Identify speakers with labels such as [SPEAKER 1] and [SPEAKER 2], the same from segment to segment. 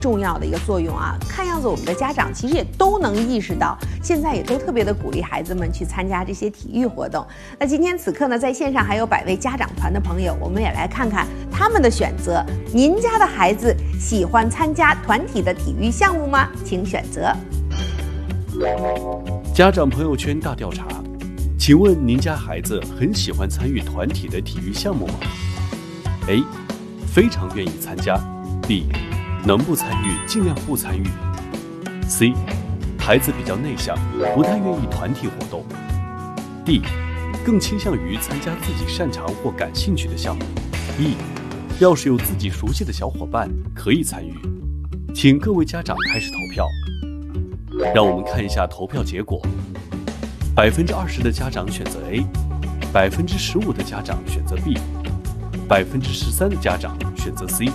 [SPEAKER 1] 重要的一个作用啊。看样子我们的家长其实也都能意识到，现在也都特别的鼓励孩子们去参加这些体育活动。那今天此刻呢，在线上还有100位家长团的朋友，我们也来看看他们的选择。您家的孩子喜欢参加团体的体育项目吗？请选择。
[SPEAKER 2] 家长朋友圈大调查，请问您家孩子很喜欢参与团体的体育项目吗？ A. 非常愿意参加。 B. 能不参与尽量不参与。 C. 孩子比较内向，不太愿意团体活动。 D. 更倾向于参加自己擅长或感兴趣的项目。 E. 要是有自己熟悉的小伙伴可以参与。请各位家长开始投票。让我们看一下投票结果。20%的家长选择 A， 15%的家长选择 B， 13%的家长选择 C，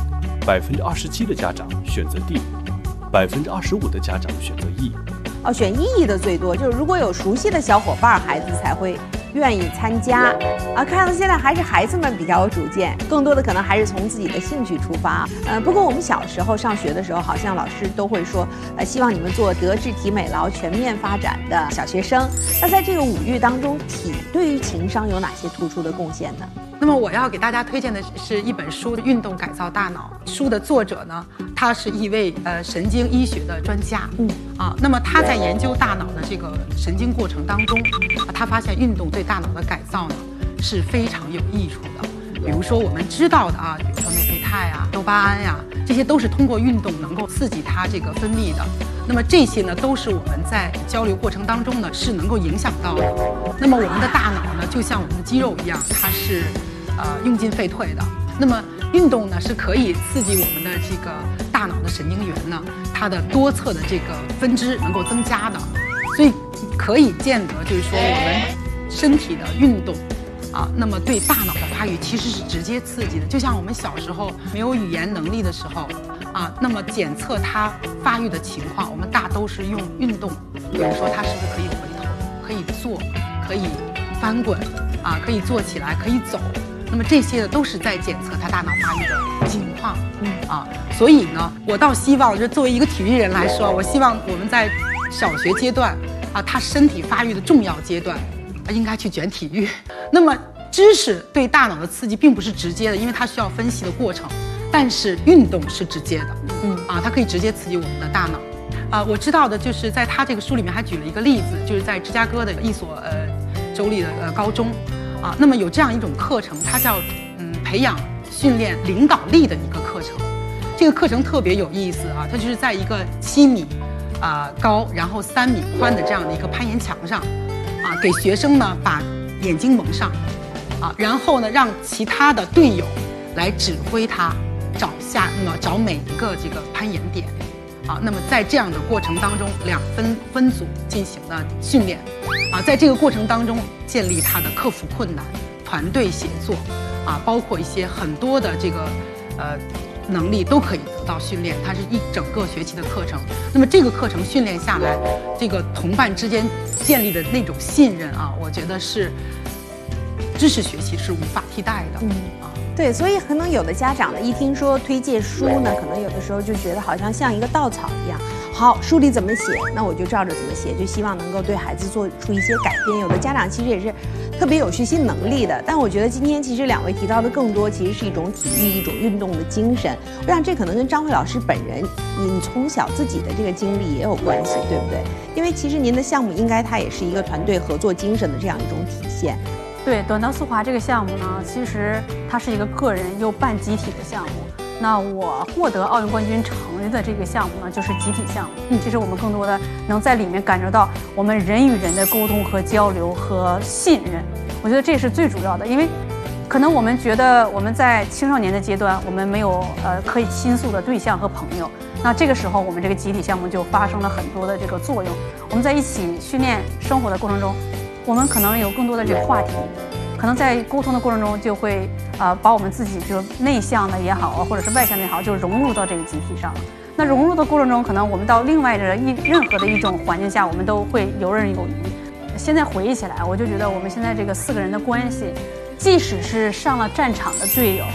[SPEAKER 2] 27%的家长选择 D， 25%的家长选择 E。
[SPEAKER 1] 选 E 的最多，就是如果有熟悉的小伙伴，孩子才会愿意参加啊。看到现在还是孩子们比较有主见，更多的可能还是从自己的兴趣出发。不过我们小时候上学的时候，好像老师都会说，希望你们做德智体美劳全面发展的小学生。那在这个5育当中，体对于情商有哪些突出的贡献呢？
[SPEAKER 3] 那么我要给大家推荐的是一本书《运动改造大脑》。书的作者呢，他是一位神经医学的专家。那么他在研究大脑的这个神经过程当中，他发现运动对大脑的改造呢是非常有益处的。比如说我们知道的比如说内啡肽多巴胺这些都是通过运动能够刺激它这个分泌的。那么这些呢，都是我们在交流过程当中呢是能够影响到的。那么我们的大脑呢，就像我们的肌肉一样，它是用进废退的。那么运动呢，是可以刺激我们的这个大脑的神经元呢，它的多侧的这个分支能够增加的。所以可以见得，就是说我们身体的运动那么对大脑的发育其实是直接刺激的。就像我们小时候没有语言能力的时候那么检测它发育的情况，我们大都是用运动，比如说它是不是可以回头，可以坐，可以翻滚可以坐起来，可以走。那么这些呢，都是在检测他大脑发育的情况。所以呢，我倒希望，就作为一个体育人来说，我希望我们在小学阶段他身体发育的重要阶段，应该去卷体育。那么知识对大脑的刺激并不是直接的，因为它需要分析的过程，但是运动是直接的。它可以直接刺激我们的大脑。我知道的就是在他这个书里面还举了一个例子，就是在芝加哥的一所州立的高中。那么有这样一种课程，它叫培养训练领导力的一个课程。这个课程特别有意思它就是在一个7米高，然后3米宽的这样的一个攀岩墙上给学生呢把眼睛蒙上然后呢让其他的队友来指挥他找每一个这个攀岩点那么在这样的过程当中，2分组进行了训练在这个过程当中建立他的克服困难、团队协作包括一些很多的这个能力都可以得到训练。它是一整个学期的课程。那么这个课程训练下来，这个同伴之间建立的那种信任我觉得是知识学习是无法替代的。
[SPEAKER 1] 对，所以可能有的家长呢，一听说推荐书呢，可能有的时候就觉得好像像一个稻草一样。好，书里怎么写，那我就照着怎么写，就希望能够对孩子做出一些改变。有的家长其实也是特别有学习能力的，但我觉得今天其实2位提到的更多，其实是一种体育、一种运动的精神。我想这可能跟张慧老师本人，你从小自己的这个经历也有关系，对不对？因为其实您的项目应该它也是一个团队合作精神的这样一种体现。
[SPEAKER 4] 对，短道速滑这个项目呢，其实它是一个个人又半集体的项目。那我获得奥运冠军成绩的这个项目呢，就是集体项目。其实我们更多的能在里面感受到我们人与人的沟通和交流和信任。我觉得这是最主要的，因为可能我们觉得我们在青少年的阶段，我们没有可以倾诉的对象和朋友。那这个时候，我们这个集体项目就发生了很多的这个作用。我们在一起训练生活的过程中，我们可能有更多的这个话题，可能在沟通的过程中就会把我们自己就内向的也好或者是外向的也好，就融入到这个集体上了。那融入的过程中，可能我们到另外的任何的一种环境下，我们都会游刃有余。现在回忆起来，我就觉得我们现在这个4个人的关系，即使是上了战场的队友，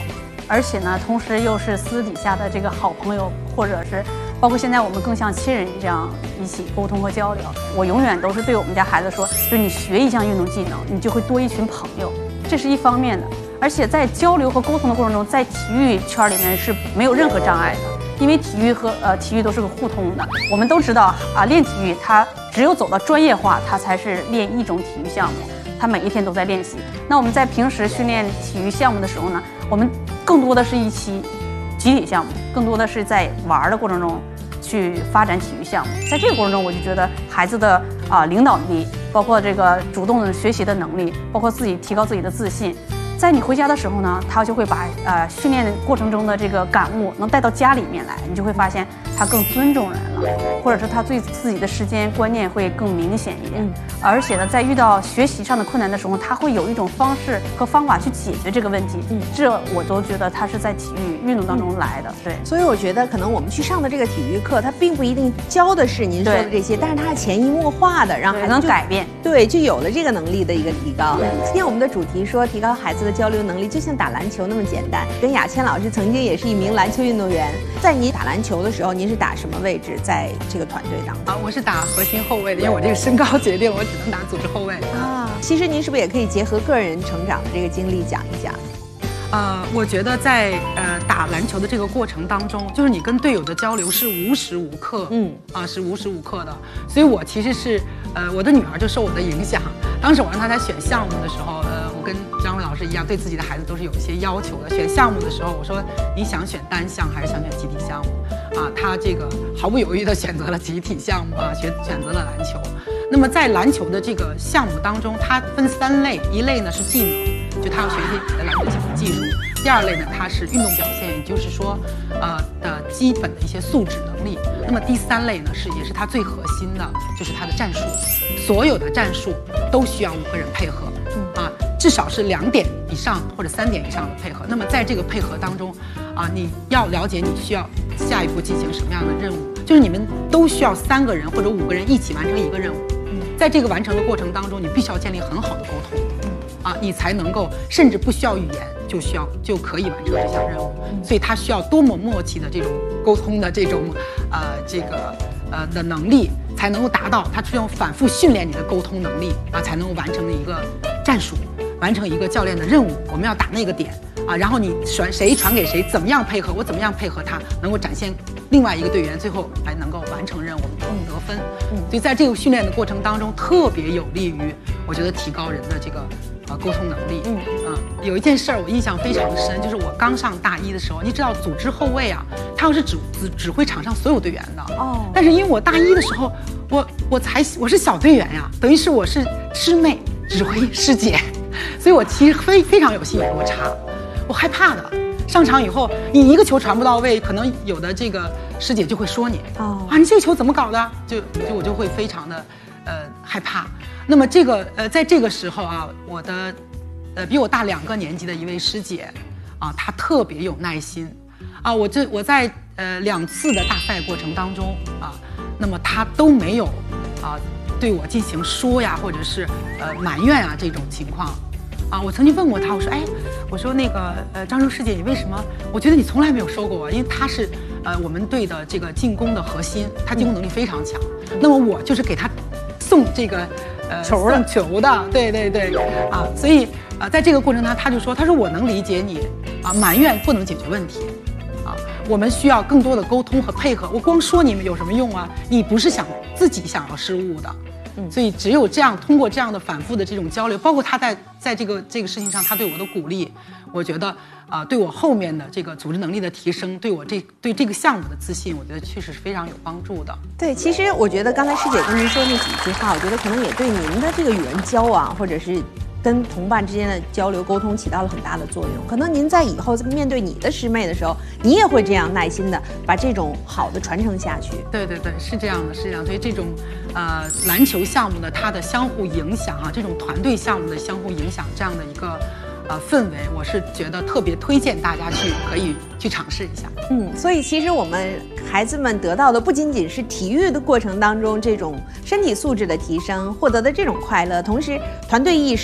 [SPEAKER 4] 而且呢，同时又是私底下的这个好朋友，或者是包括现在我们更像亲人这样一起沟通和交流。我永远都是对我们家孩子说，就是你学一项运动技能，你就会多一群朋友，这是一方面的。而且在交流和沟通的过程中，在体育圈里面是没有任何障碍的，因为体育和体育都是个互通的。我们都知道啊，练体育它只有走到专业化，它才是练一种体育项目，它每一天都在练习。那我们在平时训练体育项目的时候呢，我们更多的是一期集体项目，更多的是在玩的过程中去发展体育项目。在这个过程中，我就觉得孩子的领导力，包括这个主动的学习的能力，包括自己提高自己的自信。在你回家的时候呢，他就会把训练过程中的这个感悟能带到家里面来，你就会发现他更尊重人了，或者是他对自己的时间观念会更明显一点。而且呢，在遇到学习上的困难的时候，他会有一种方式和方法去解决这个问题。这我都觉得他是在体育运动当中来的。对，
[SPEAKER 1] 所以我觉得可能我们去上的这个体育课，它并不一定教的是您说的这些，但是它是潜移默化的，让孩子
[SPEAKER 4] 能改变，
[SPEAKER 1] 对，就有了这个能力的一个提高。今天我们的主题说提高孩子的交流能力，就像打篮球那么简单。跟雅倩老师曾经也是一名篮球运动员，在你打篮球的时候，您是打什么位置？在这个团队当中？
[SPEAKER 3] 我是打核心后卫的，因为我这个身高决定我只能打组织后卫啊。
[SPEAKER 1] 其实您是不是也可以结合个人成长的这个经历讲一讲？
[SPEAKER 3] 我觉得在打篮球的这个过程当中，就是你跟队友的交流是无时无刻，是无时无刻的。所以我其实是我的女儿就受我的影响。当时我让她在选项目的时候，我跟张伟老师一样，对自己的孩子都是有一些要求的。选项目的时候，我说你想选单项还是想选集体项目？她这个毫不犹豫地选择了集体项目选择了篮球。那么在篮球的这个项目当中，它分3类，一类呢是技能，就他要学习篮球技术；第2类呢，它是运动表现，也就是说，的基本的一些素质能力。那么第3类呢，也是它最核心的，就是它的战术。所有的战术都需要5个人配合，至少是2点以上或者3点以上的配合。那么在这个配合当中，你要了解你需要下一步进行什么样的任务，就是你们都需要3个人或者5个人一起完成一个任务。在这个完成的过程当中，你必须要建立很好的沟通，你才能够甚至不需要语言就可以完成这项任务。所以它需要多么默契的这种沟通的这种的能力，才能够达到。它是用反复训练你的沟通能力才能够完成的一个战术，完成一个教练的任务。我们要打那个点然后你谁传给谁，怎么样配合，我怎么样配合他，能够展现另外一个队员最后来能够完成任务，得分。所以在这个训练的过程当中，特别有利于我觉得提高人的这个沟通能力。有一件事儿我印象非常深，就是我刚上大1的时候，你知道组织后卫他要是指挥场上所有队员的但是因为我大1的时候，我是小队员呀，等于是我是师妹指挥师姐，所以我其实非常有心理落差，我害怕的。上场以后，你一个球传不到位，可能有的这个师姐就会说你你这个球怎么搞的？我就会非常的害怕。那么在这个时候我的比我大2个年级的一位师姐她特别有耐心我在2次的大赛过程当中那么她都没有对我进行说呀或者是埋怨这种情况我曾经问过她，我说那个张淑师姐，你为什么？我觉得你从来没有说过我，因为她是我们队的这个进攻的核心，她进攻能力非常强。那么我就是给她送这个球的，对所以在这个过程中，她就说，她说我能理解你埋怨不能解决问题我们需要更多的沟通和配合。我光说你们有什么用你不是自己想要失误的。所以只有这样，通过这样的反复的这种交流，包括他在这个事情上他对我的鼓励，我觉得对我后面的这个组织能力的提升，对这个项目的自信，我觉得确实是非常有帮助的。
[SPEAKER 1] 对，其实我觉得刚才师姐跟您说那几句话，我觉得可能也对您的这个与人交往或者是跟同伴之间的交流沟通起到了很大的作用。可能您在以后面对你的师妹的时候，你也会这样耐心的把这种好的传承下去。
[SPEAKER 3] 对，是这样的，是这样。所以这种篮球项目的它的相互影响这种团队项目的相互影响这样的一个氛围，我是觉得特别推荐大家可以去尝试一下。
[SPEAKER 1] 所以其实我们孩子们得到的不仅仅是体育的过程当中这种身体素质的提升，获得的这种快乐，同时团队意识，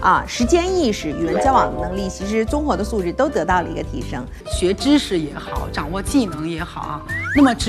[SPEAKER 1] 时间意识、与人交往的能力，其实综合的素质都得到了一个提升。
[SPEAKER 3] 学知识也好，掌握技能也好啊，那么